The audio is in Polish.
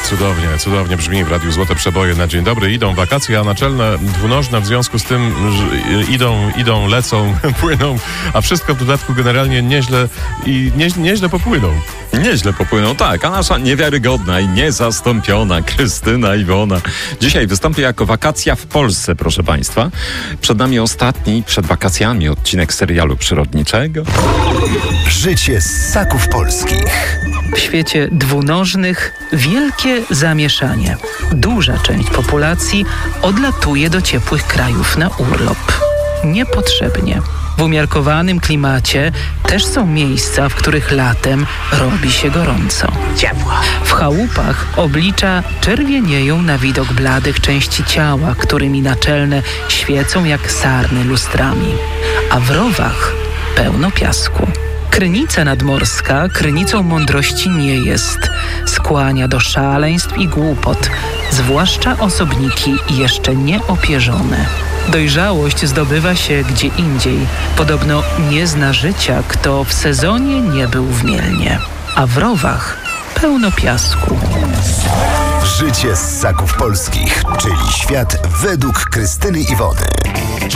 Cudownie brzmi w Radiu Złote Przeboje na dzień dobry. Idą wakacje, a naczelne dwunożne w związku z tym, że idą, lecą, płyną, a wszystko w dodatku generalnie nieźle popłyną. Nieźle popłyną, tak, a nasza niewiarygodna i niezastąpiona Krystyna Iwona dzisiaj wystąpi jako Wakacja w Polsce, proszę Państwa. Przed nami ostatni, przed wakacjami, odcinek serialu przyrodniczego. Życie ssaków polskich. W świecie dwunożnych wielkie zamieszanie. Duża część populacji odlatuje do ciepłych krajów na urlop. Niepotrzebnie. W umiarkowanym klimacie też są miejsca, w których latem robi się gorąco. Ciepło. W chałupach oblicza czerwienieją na widok bladych części ciała, którymi naczelne świecą jak sarny lustrami. A w rowach pełno piasku. Krynica nadmorska krynicą mądrości nie jest. Skłania do szaleństw i głupot, zwłaszcza osobniki jeszcze nieopierzone. Dojrzałość zdobywa się gdzie indziej. Podobno nie zna życia, kto w sezonie nie był w Mielnie. A w rowach pełno piasku. Życie ssaków polskich, czyli świat według Krystyny Iwony.